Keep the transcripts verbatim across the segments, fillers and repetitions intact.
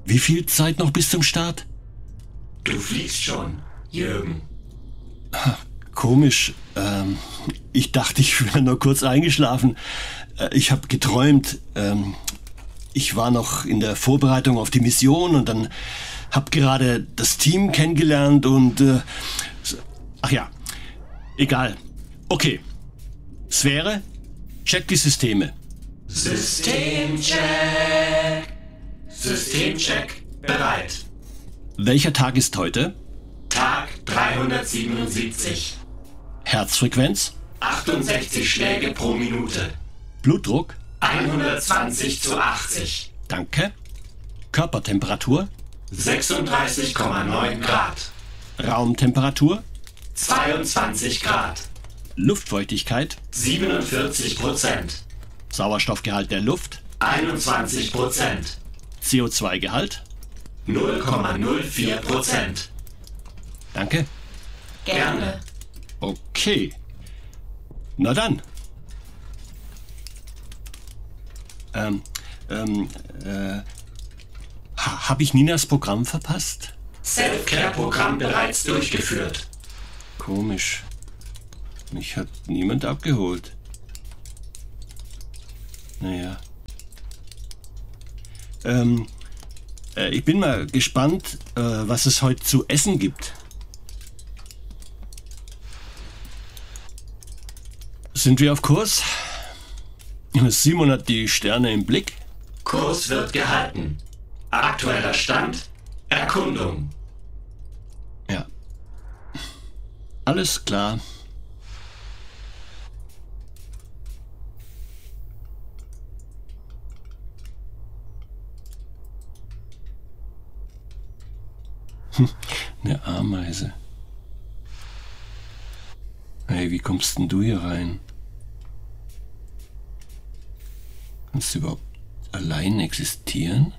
Wie viel Zeit noch bis zum Start? Du fliegst schon, Jürgen. Komisch. Ähm, ich dachte, ich wäre nur kurz eingeschlafen. Äh, ich habe geträumt. Ähm, ich war noch in der Vorbereitung auf die Mission und dann habe gerade das Team kennengelernt und... Äh, ach ja, egal. Okay. Sphäre, check die Systeme. Systemcheck. Systemcheck bereit. Welcher Tag ist heute? Tag dreihundertsiebenundsiebzig. Herzfrequenz? achtundsechzig Schläge pro Minute. Blutdruck? hundertzwanzig zu achtzig. Danke. Körpertemperatur? sechsunddreißig Komma neun Grad. Raumtemperatur? zweiundzwanzig Grad. Luftfeuchtigkeit? siebenundvierzig Prozent. Sauerstoffgehalt der Luft? einundzwanzig Prozent. C O zwei Gehalt? null Komma null vier Prozent. Danke. Gerne. Okay. Na dann. Ähm, ähm, äh, ha, hab ich Ninas Programm verpasst? Self-Care-Programm bereits durchgeführt. Komisch. Mich hat niemand abgeholt. Naja. Ähm, äh, ich bin mal gespannt, äh, was es heute zu essen gibt. Sind wir auf Kurs? Simon hat die Sterne im Blick. Kurs wird gehalten. Aktueller Stand: Erkundung. Ja. Alles klar. Hm, eine Ameise. Hey, wie kommst denn du hier rein? Kannst du überhaupt allein existieren?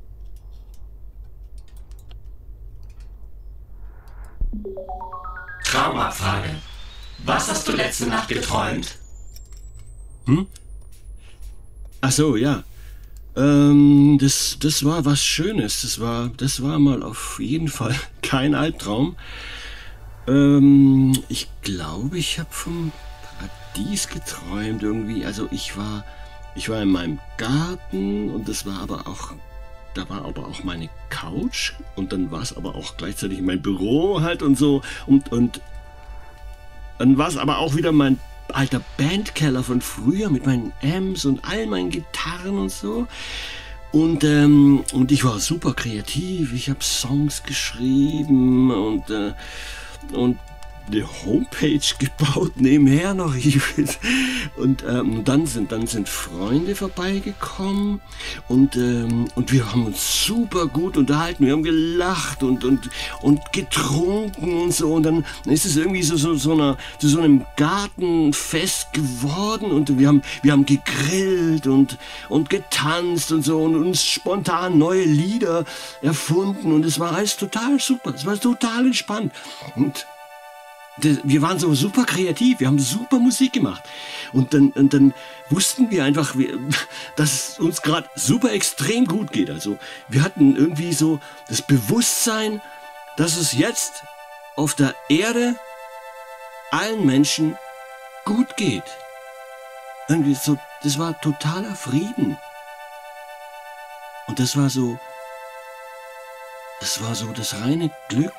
Traumabfrage. Was hast du letzte Nacht geträumt? Hm? Ach so, ja. Ähm, das, das war was Schönes. Das war, das war mal auf jeden Fall kein Albtraum. Ähm, ich glaube, ich habe vom Paradies geträumt irgendwie. Also ich war, ich war in meinem Garten und das war aber auch, da war aber auch meine Couch und dann war es aber auch gleichzeitig mein Büro halt und so und, und dann war es aber auch wieder mein alter Bandkeller von früher mit meinen Amps und all meinen Gitarren und so. Und, ähm, und ich war super kreativ. Ich habe Songs geschrieben und, äh, und eine Homepage gebaut nebenher noch. Und ähm, dann sind dann sind Freunde vorbeigekommen und ähm, und wir haben uns super gut unterhalten. Wir haben gelacht und und und getrunken und so. Und dann ist es irgendwie so so so einer zu so einem Gartenfest geworden und wir haben wir haben gegrillt und und getanzt und so und uns spontan neue Lieder erfunden und es war alles total super. Es war total entspannt und wir waren so super kreativ, wir haben super Musik gemacht. Und dann, und dann wussten wir einfach, dass es uns gerade super extrem gut geht. Also wir hatten irgendwie so das Bewusstsein, dass es jetzt auf der Erde allen Menschen gut geht. Irgendwie so, das war totaler Frieden. Und das war so, das war so das reine Glück.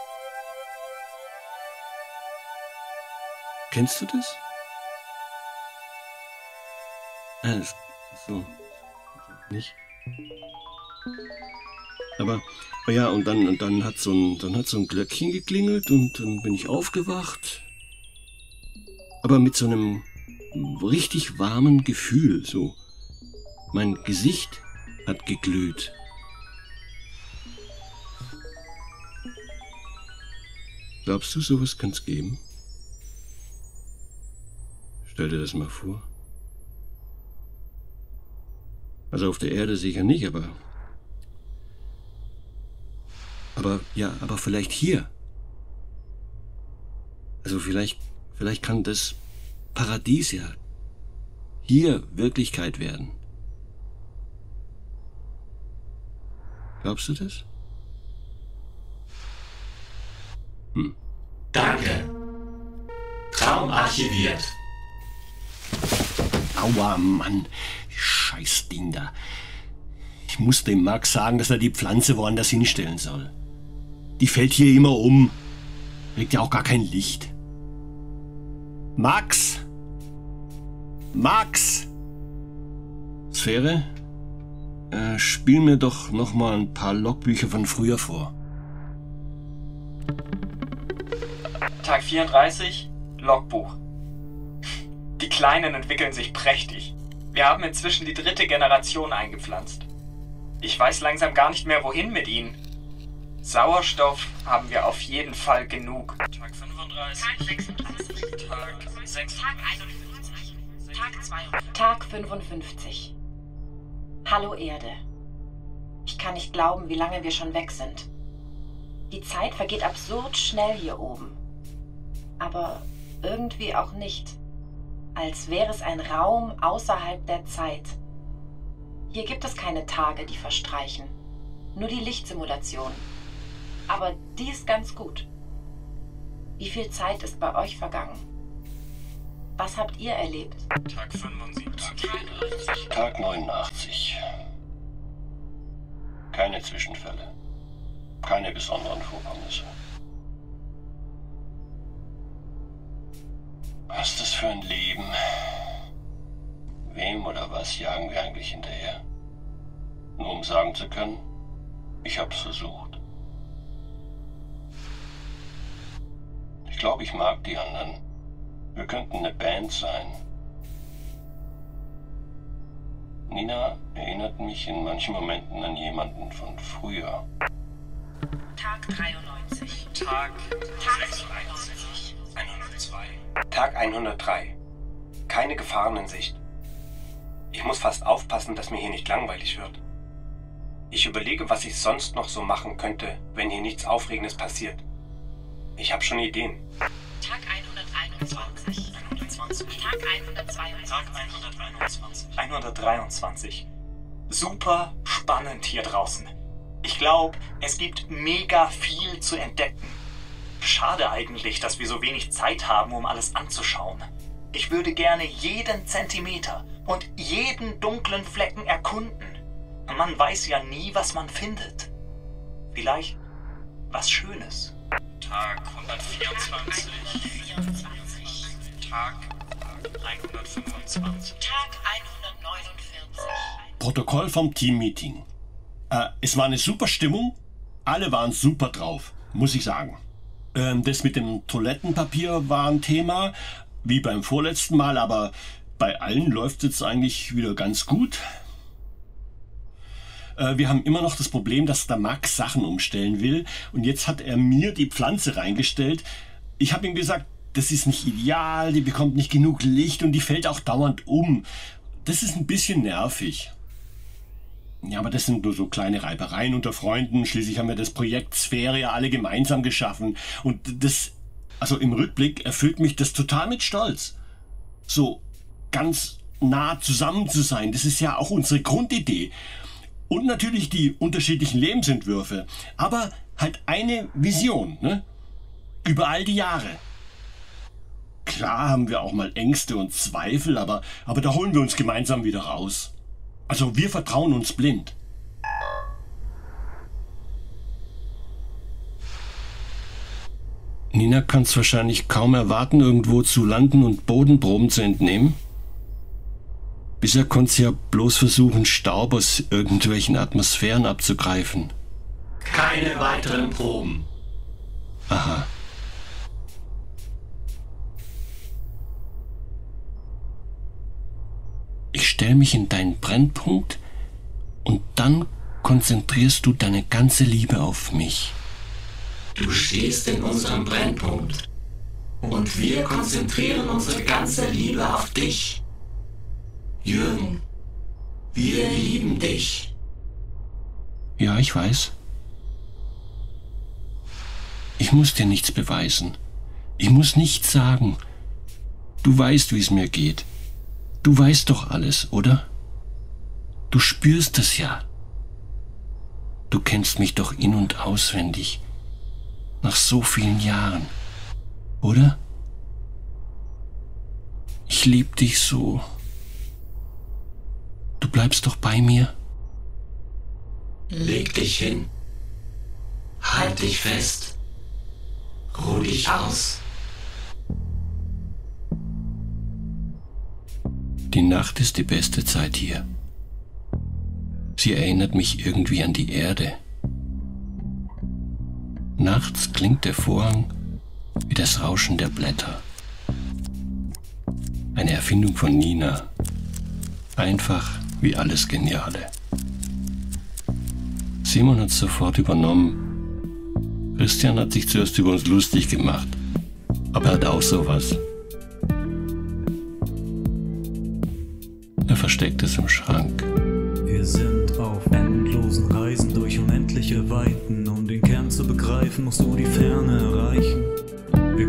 Kennst du das? Ah, das so. Nicht. Aber, oh ja, und dann, und dann hat so ein, dann hat so ein Glöckchen geklingelt und dann bin ich aufgewacht. Aber mit so einem richtig warmen Gefühl, so. Mein Gesicht hat geglüht. Glaubst du, sowas kann's geben? Stell dir das mal vor. Also auf der Erde sicher nicht, aber... Aber, ja, aber vielleicht hier. Also vielleicht, vielleicht kann das Paradies ja hier Wirklichkeit werden. Glaubst du das? Hm. Danke. Traum archiviert. Aua, Mann. Scheiß Ding da. Ich muss dem Max sagen, dass er die Pflanze woanders hinstellen soll. Die fällt hier immer um. Kriegt ja auch gar kein Licht. Max! Max! Sphäre? Äh, spiel mir doch noch mal ein paar Logbücher von früher vor. Tag vierunddreißig, Logbuch. Die Kleinen entwickeln sich prächtig. Wir haben inzwischen die dritte Generation eingepflanzt. Ich weiß langsam gar nicht mehr, wohin mit ihnen. Sauerstoff haben wir auf jeden Fall genug. Tag fünfunddreißig, Tag sechsunddreißig, Tag sechsunddreißig, Tag einundfünfzig, Tag zweiundfünfzig, Tag fünfundfünfzig. Hallo Erde. Ich kann nicht glauben, wie lange wir schon weg sind. Die Zeit vergeht absurd schnell hier oben. Aber irgendwie auch nicht. Als wäre es ein Raum außerhalb der Zeit. Hier gibt es keine Tage, die verstreichen. Nur die Lichtsimulation. Aber die ist ganz gut. Wie viel Zeit ist bei euch vergangen? Was habt ihr erlebt? Tag fünfundsiebzig, Tag neunundachtzig. Keine Zwischenfälle. Keine besonderen Vorkommnisse. Was ist das für ein Leben? Wem oder was jagen wir eigentlich hinterher? Nur um sagen zu können, ich hab's versucht. Ich glaube, ich mag die anderen. Wir könnten eine Band sein. Nina erinnert mich in manchen Momenten an jemanden von früher. Tag dreiundneunzig. Tag sechsundneunzig. hundertzwei. Tag hundertdrei. Keine Gefahren in Sicht. Ich muss fast aufpassen, dass mir hier nicht langweilig wird. Ich überlege, was ich sonst noch so machen könnte, wenn hier nichts Aufregendes passiert. Ich habe schon Ideen. Tag hunderteinundzwanzig. Tag hundertzweiundzwanzig. Tag hunderteinundzwanzig. hundertdreiundzwanzig. Super spannend hier draußen. Ich glaube, es gibt mega viel zu entdecken. Schade eigentlich, dass wir so wenig Zeit haben, um alles anzuschauen. Ich würde gerne jeden Zentimeter und jeden dunklen Flecken erkunden. Man weiß ja nie, was man findet. Vielleicht was Schönes. Tag hundertvierundzwanzig. Tag hundertfünfundzwanzig. Tag hundertneunundvierzig. Protokoll vom Teammeeting. Äh, es war eine super Stimmung. Alle waren super drauf, muss ich sagen. Ähm, das mit dem Toilettenpapier war ein Thema, wie beim vorletzten Mal, aber bei allen läuft es jetzt eigentlich wieder ganz gut. Äh, wir haben immer noch das Problem, dass der Max Sachen umstellen will und jetzt hat er mir die Pflanze reingestellt. Ich habe ihm gesagt, das ist nicht ideal, die bekommt nicht genug Licht und die fällt auch dauernd um. Das ist ein bisschen nervig. Ja, aber das sind nur so kleine Reibereien unter Freunden. Schließlich haben wir das Projekt Sphäre ja alle gemeinsam geschaffen. Und das, also im Rückblick, erfüllt mich das total mit Stolz. So ganz nah zusammen zu sein, das ist ja auch unsere Grundidee. Und natürlich die unterschiedlichen Lebensentwürfe. Aber halt eine Vision, ne? Über all die Jahre. Klar haben wir auch mal Ängste und Zweifel, aber, aber da holen wir uns gemeinsam wieder raus. Also wir vertrauen uns blind. Nina kann es wahrscheinlich kaum erwarten, irgendwo zu landen und Bodenproben zu entnehmen. Bisher konnte sie ja bloß versuchen, Staub aus irgendwelchen Atmosphären abzugreifen. Keine weiteren Proben. Aha. Ich stelle mich in deinen Brennpunkt und dann konzentrierst du deine ganze Liebe auf mich. Du stehst in unserem Brennpunkt und wir konzentrieren unsere ganze Liebe auf dich. Jürgen, wir lieben dich. Ja, ich weiß. Ich muss dir nichts beweisen. Ich muss nichts sagen. Du weißt, wie es mir geht. Du weißt doch alles, oder? Du spürst es ja. Du kennst mich doch in- und auswendig. Nach so vielen Jahren. Oder? Ich lieb dich so. Du bleibst doch bei mir? Leg dich hin. Halt dich fest. Ruh dich aus. Die Nacht ist die beste Zeit hier. Sie erinnert mich irgendwie an die Erde. Nachts klingt der Vorhang wie das Rauschen der Blätter. Eine Erfindung von Nina. Einfach wie alles Geniale. Simon hat es sofort übernommen. Christian hat sich zuerst über uns lustig gemacht. Aber er hat auch sowas. Er versteckt es im Schrank. Wir sind auf endlosen Reisen durch unendliche Weiten. Um den Kern zu begreifen, musst du die Ferne erreichen.